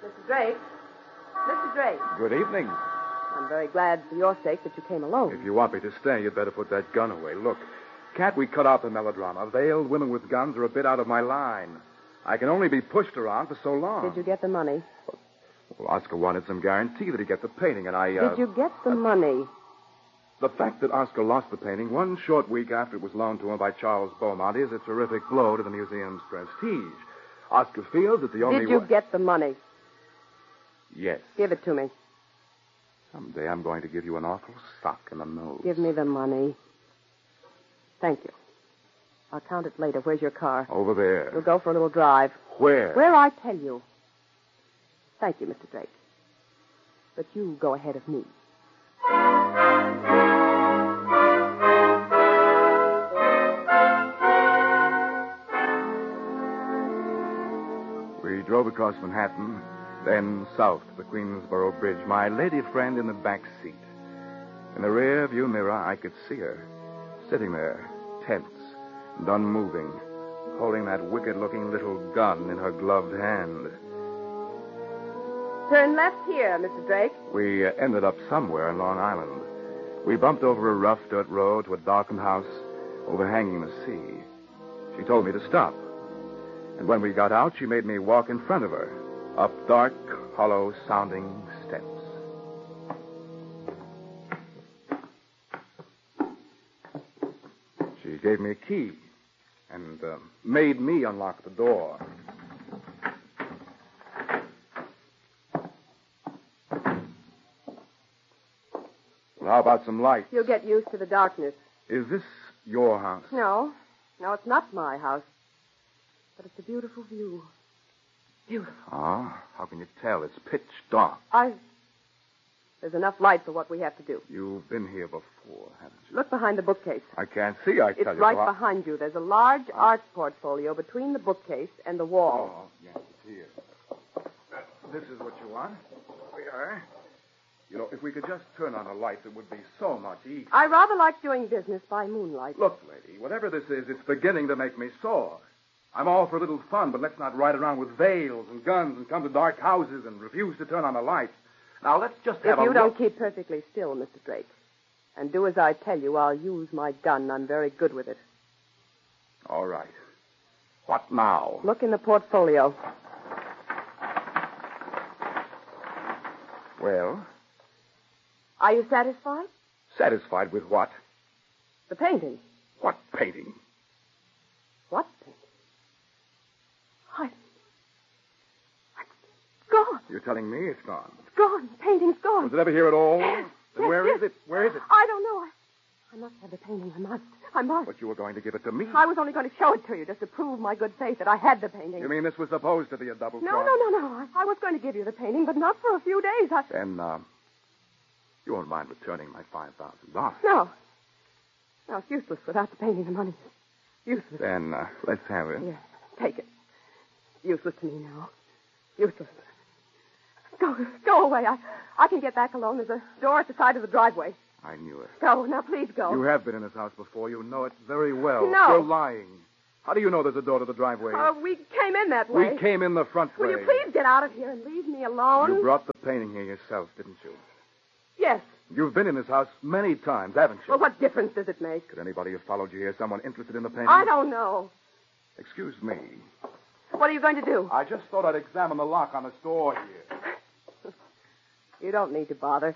Mr. Drake. Mr. Drake. Good evening. I'm very glad for your sake that you came alone. If you want me to stay, you'd better put that gun away. Look, can't we cut out the melodrama? Veiled women with guns are a bit out of my line. I can only be pushed around for so long. Did you get the money? Well, Oscar wanted some guarantee that he'd get the painting, and I, Did you get the money? The fact that Oscar lost the painting one short week after it was loaned to him by Charles Beaumont is a terrific blow to the museum's prestige. Oscar feels that the only Did you get the money? Yes. Give it to me. Someday I'm going to give you an awful sock in the nose. Give me the money. Thank you. I'll count it later. Where's your car? Over there. We'll go for a little drive. Where? Where I tell you. Thank you, Mr. Drake. But you go ahead of me. We drove across Manhattan, then south to the Queensboro Bridge, my lady friend in the back seat. In the rear view mirror, I could see her, sitting there, tense and unmoving, holding that wicked-looking little gun in her gloved hand. Turn left here, Mr. Drake. We ended up somewhere in Long Island. We bumped over a rough dirt road to a darkened house overhanging the sea. She told me to stop. And when we got out, she made me walk in front of her, up dark, hollow-sounding steps. She gave me a key and made me unlock the door. Well, how about some light? You'll get used to the darkness. Is this your house? No, it's not my house. But it's a beautiful view. Beautiful. Ah, how can you tell? It's pitch dark. There's enough light for what we have to do. You've been here before, haven't you? Look behind the bookcase. I can't see, I tell you. It's right behind you. There's a large art portfolio between the bookcase and the wall. Oh, yes, it's here. This is what you want? We are. You know, if we could just turn on the lights, it would be so much easier. I rather like doing business by moonlight. Look, lady, whatever this is, it's beginning to make me sore. I'm all for a little fun, but let's not ride around with veils and guns and come to dark houses and refuse to turn on the lights. Now, let's just have If you don't keep perfectly still, Mr. Drake, and do as I tell you, I'll use my gun. I'm very good with it. All right. What now? Look in the portfolio. Well? Are you satisfied? Satisfied with what? The painting. What painting? What painting? It's gone. You're telling me it's gone? It's gone. The painting's gone. Was it ever here at all? Yes. Then where is it? Where is it? I don't know. I must have the painting. I must. But you were going to give it to me. I was only going to show it to you just to prove my good faith that I had the painting. You mean this was supposed to be a double No. cross? I was going to give you the painting, but not for a few days. Then, you won't mind returning my $5,000. No. No, it's useless without the painting. The money's useless. Then, let's have it. Here, take it. Useless to me now. Useless. Go away. I can get back alone. There's a door at the side of the driveway. I knew it. Go. Now, please go. You have been in this house before. You know it very well. No. You're lying. How do you know there's a door to the driveway? We came in that way. We came in the front way. Will you please get out of here and leave me alone? You brought the painting here yourself, didn't you? Yes. You've been in this house many times, haven't you? Well, what difference does it make? Could anybody have followed you here? Someone interested in the painting? I don't know. Excuse me. What are you going to do? I just thought I'd examine the lock on this door here. You don't need to bother.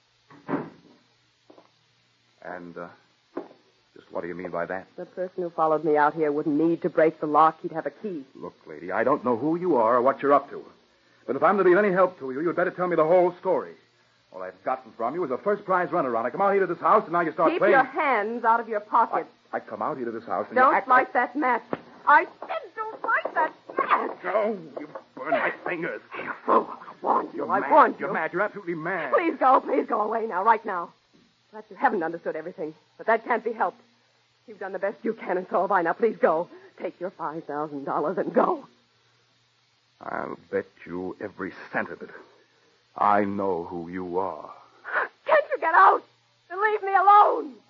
And, just what do you mean by that? The person who followed me out here wouldn't need to break the lock. He'd have a key. Look, lady, I don't know who you are or what you're up to. But if I'm to be of any help to you, you'd better tell me the whole story. All I've gotten from you is a first-prize runaround. I come out here to this house, and now you start Keep playing... your hands out of your pockets. I come out here to this house, and Don't you act light that match. I said don't light that match. No, you burn my fingers. Careful. I warned you. You're I mad. warned you. You're mad. You're absolutely mad. Please go away now, right now. Perhaps you haven't understood everything, but that can't be helped. You've done the best you can, and so have I. Now, please go. Take your $5,000 and go. I'll bet you every cent of it. I know who you are. Can't you get out and leave me alone?